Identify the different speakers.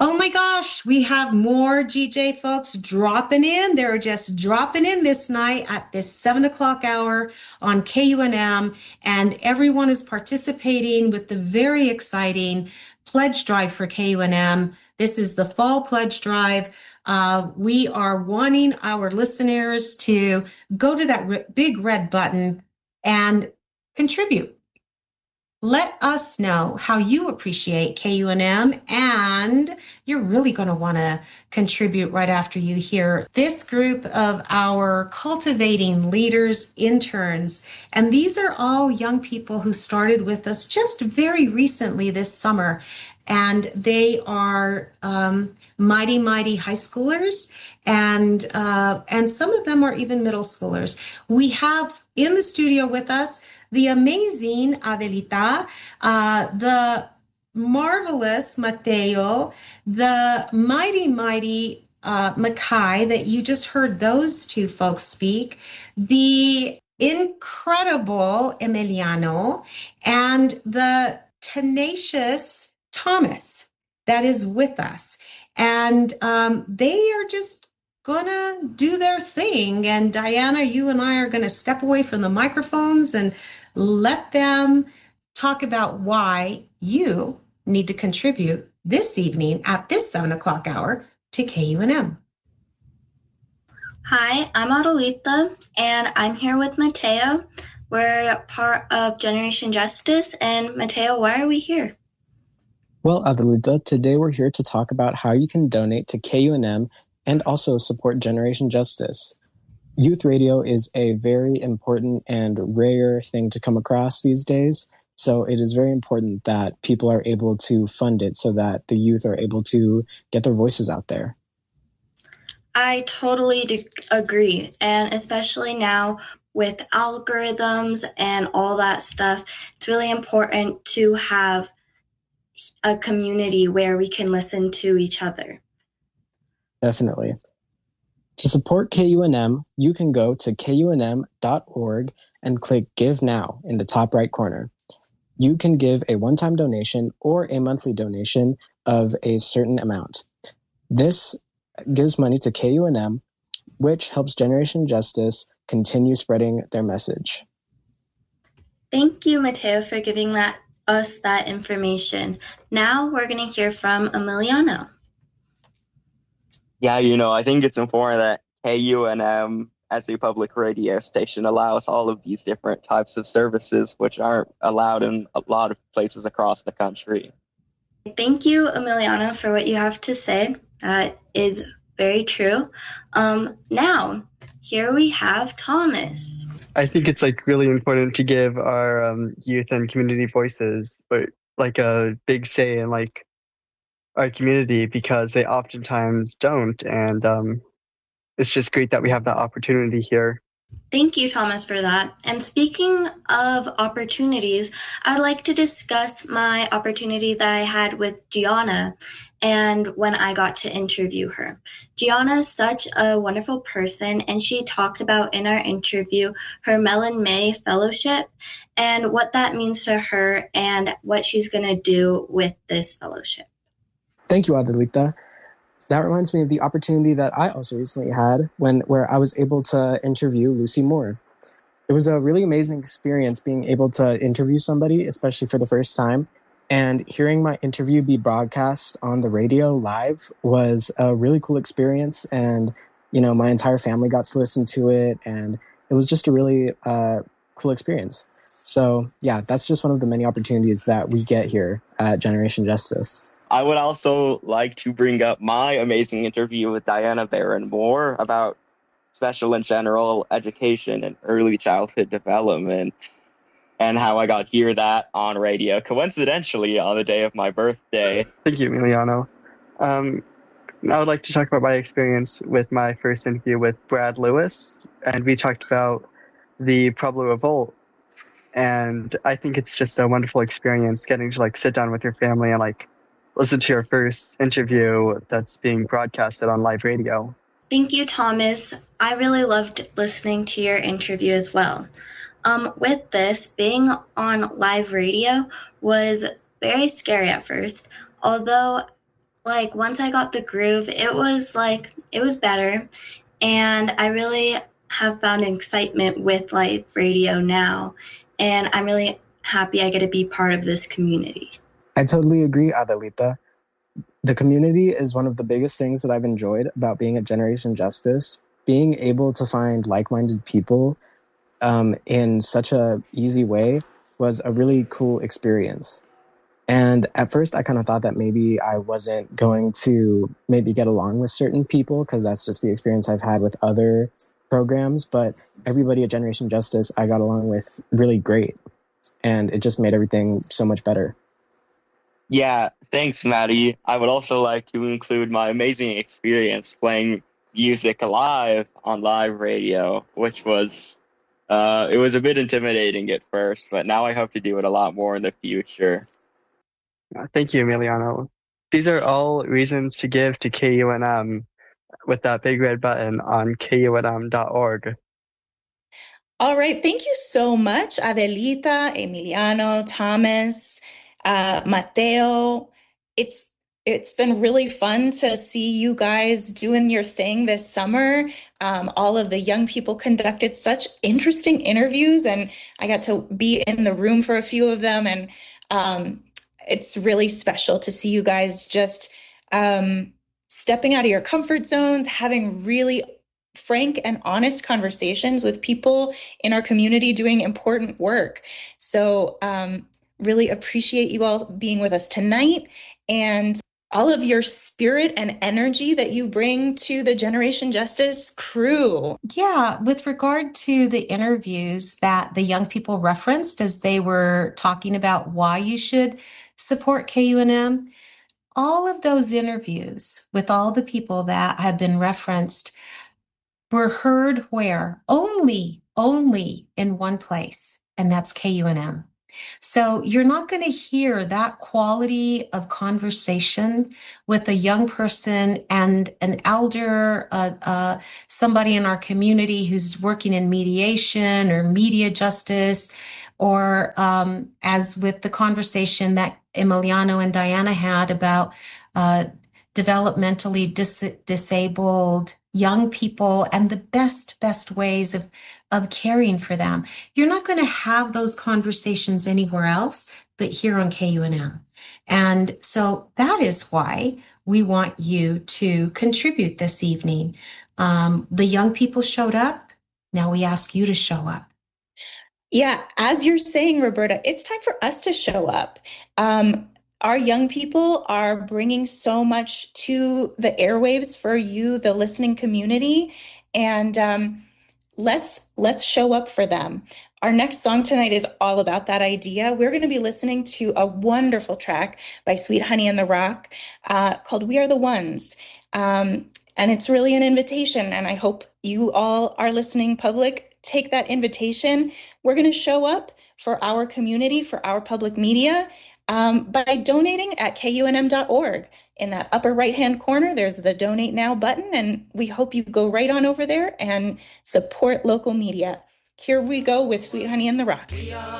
Speaker 1: Oh my gosh, we have more GJ folks dropping in. They're just dropping in this night at this 7 o'clock hour on KUNM, and everyone is participating with the very exciting pledge drive for KUNM. This is the fall pledge drive. We are wanting our listeners to go to that big red button and contribute. Let us know how you appreciate KUNM, and you're really going to want to contribute right after you hear this group of our cultivating leaders interns. And these are all young people who started with us just very recently this summer. And they are mighty high schoolers, and some of them are even middle schoolers. We have in the studio with us the amazing Adelita, the marvelous Mateo, the mighty Makai that you just heard those two folks speak, the incredible Emiliano, and the tenacious Thomas that is with us. And they are just gonna do their thing. And Diana, you and I are gonna step away from the microphones and let them talk about why you need to contribute this evening at this 7 o'clock hour to KUNM.
Speaker 2: Hi, I'm Adelita, and I'm here with Mateo. We're part of Generation Justice. And Mateo, why are we here?
Speaker 3: Well, Adelita, today we're here to talk about how you can donate to KUNM and also support Generation Justice. Youth radio is a very important and rare thing to come across these days, so it is very important that people are able to fund it so that the youth are able to get their voices out there.
Speaker 2: I totally agree, and especially now with algorithms and all that stuff, it's really important to have a community where we can listen to each other.
Speaker 3: Definitely. To support KUNM, you can go to kunm.org and click Give Now in the top right corner. You can give a one-time donation or a monthly donation of a certain amount. This gives money to KUNM, which helps Generation Justice continue spreading their message.
Speaker 2: Thank you, Mateo, for giving us that information. Now we're going to hear from Emiliano.
Speaker 4: Yeah, I think it's important that KUNM as a public radio station allows all of these different types of services, which aren't allowed in a lot of places across the country.
Speaker 2: Thank you, Emiliano, for what you have to say. That is very true. Now, here we have Thomas.
Speaker 5: I think it's really important to give our youth and community voices, but a big say in our community, because they oftentimes don't, and it's just great that we have that opportunity here.
Speaker 2: Thank you, Thomas, for that. And speaking of opportunities, I'd like to discuss my opportunity that I had with Gianna and when I got to interview her. Gianna is such a wonderful person, and she talked about in our interview her Mellon May Fellowship and what that means to her and what she's going to do with this fellowship.
Speaker 3: Thank you, Adelita. That reminds me of the opportunity that I also recently had where I was able to interview Lucy Moore. It was a really amazing experience being able to interview somebody, especially for the first time, and hearing my interview be broadcast on the radio live was a really cool experience. And, my entire family got to listen to it, and it was just a really cool experience. So yeah, that's just one of the many opportunities that we get here at Generation Justice.
Speaker 4: I would also like to bring up my amazing interview with Diana Barron Moore about special and general education and early childhood development, and how I got to hear that on radio, coincidentally, on the day of my birthday.
Speaker 5: Thank you, Emiliano. I would like to talk about my experience with my first interview with Brad Lewis, and we talked about the Pueblo Revolt. And I think it's just a wonderful experience getting to sit down with your family and listen to your first interview that's being broadcasted on live radio.
Speaker 2: Thank you, Thomas. I really loved listening to your interview as well. With this, being on live radio was very scary at first, although Like once I got the groove, it was better. And I really have found excitement with live radio now. And I'm really happy I get to be part of this community.
Speaker 3: I totally agree, Adelita. The community is one of the biggest things that I've enjoyed about being at Generation Justice. Being able to find like-minded people in such a easy way was a really cool experience. And at first, I kind of thought that maybe I wasn't going to maybe get along with certain people because that's just the experience I've had with other programs. But everybody at Generation Justice, I got along with really great. And it just made everything so much better.
Speaker 4: Yeah, thanks, Maddie. I would also like to include my amazing experience playing music live on live radio, which was it was a bit intimidating at first, but now I hope to do it a lot more in the future.
Speaker 5: Thank you, Emiliano. These are all reasons to give to KUNM with that big red button on kunm.org.
Speaker 6: All right. Thank you so much, Adelita, Emiliano, Thomas, Mateo. It's been really fun to see you guys doing your thing this summer. All of the young people conducted such interesting interviews, and I got to be in the room for a few of them. And it's really special to see you guys just stepping out of your comfort zones, having really frank and honest conversations with people in our community doing important work. So really appreciate you all being with us tonight and all of your spirit and energy that you bring to the Generation Justice crew.
Speaker 1: Yeah, with regard to the interviews that the young people referenced as they were talking about why you should support KUNM, all of those interviews with all the people that have been referenced were heard where? Only in one place, and that's KUNM. So you're not going to hear that quality of conversation with a young person and an elder, somebody in our community who's working in mediation or media justice, or as with the conversation that Emiliano and Diana had about developmentally disabled young people and the best ways of caring for them. You're not going to have those conversations anywhere else but here on KUNM. And so that is why we want you to contribute this evening. The young people showed up. Now we ask you to show up.
Speaker 6: Yeah, as you're saying, Roberta, it's time for us to show up. Our young people are bringing so much to the airwaves for you, the listening community, and let's show up for them. Our next song tonight is all about that idea. We're going to be listening to a wonderful track by Sweet Honey in the Rock called We Are the Ones. And it's really an invitation, and I hope you all, our listening public, take that invitation. We're going to show up for our community, for our public media, by donating at kunm.org. In that upper right-hand corner, there's the Donate Now button, and we hope you go right on over there and support local media. Here we go with Sweet Honey in the Rock.